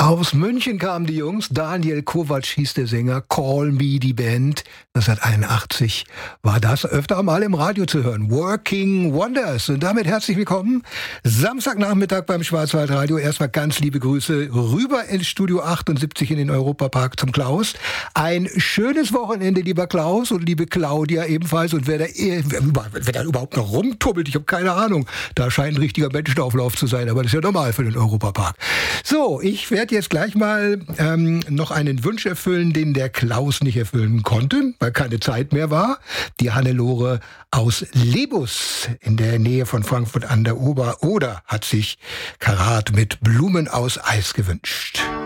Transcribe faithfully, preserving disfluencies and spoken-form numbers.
Aus München kamen die Jungs. Daniel Kovac hieß der Sänger. Call Me, die Band. neunzehnhunderteinundachtzig war das öfter mal im Radio zu hören. Working Wonders. Und damit herzlich willkommen. Samstagnachmittag beim Schwarzwaldradio. Erstmal ganz liebe Grüße rüber ins Studio achtundsiebzig in den Europapark zum Klaus. Ein schönes Wochenende, lieber Klaus und liebe Claudia ebenfalls. Und wer da, wer da überhaupt noch rumtummelt, ich habe keine Ahnung. Da scheint ein richtiger Menschenauflauf zu sein. Aber das ist ja normal für den Europapark. So, ich werde jetzt gleich mal ähm, noch einen Wunsch erfüllen, den der Klaus nicht erfüllen konnte, weil keine Zeit mehr war. Die Hannelore aus Lebus in der Nähe von Frankfurt an der Ober Oder hat sich Karat mit Blumen aus Eis gewünscht.